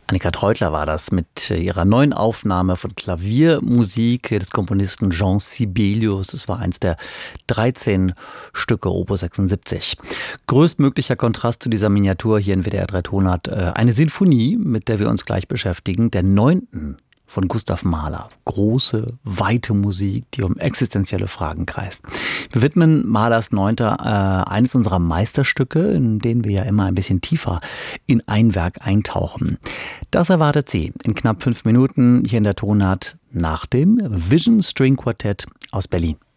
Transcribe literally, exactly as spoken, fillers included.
Annika Treutler war das mit ihrer neuen Aufnahme von Klaviermusik des Komponisten Jean Sibelius. Es war eins der dreizehn Stücke, Opus sechsundsiebzig. Größtmöglicher Kontrast zu dieser Miniatur hier in W D R drei Tonart. Eine Sinfonie, mit der wir uns gleich beschäftigen, der neunten von Gustav Mahler. Große, weite Musik, die um existenzielle Fragen kreist. Wir widmen Mahlers Neunter äh, eines unserer Meisterstücke, in denen wir ja immer ein bisschen tiefer in ein Werk eintauchen. Das erwartet Sie in knapp fünf Minuten hier in der Tonart nach dem Vision String Quartett aus Berlin.